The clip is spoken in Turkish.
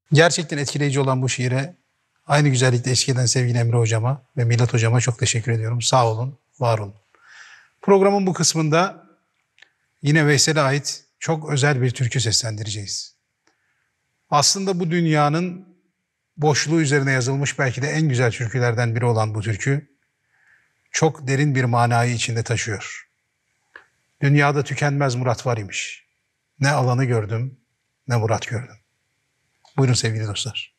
Gerçekten etkileyici olan bu şiire aynı güzellikle eşlik eden sevgili Emre Hocama ve Milat Hocama çok teşekkür ediyorum. Sağ olun, var olun. Programın bu kısmında yine Veysel'e ait çok özel bir türkü seslendireceğiz. Aslında bu dünyanın boşluğu üzerine yazılmış belki de en güzel türkülerden biri olan bu türkü çok derin bir manayı içinde taşıyor. Dünyada tükenmez murat var imiş. Ne alanı gördüm, ne murat gördüm. Buyurun sevgili dostlar.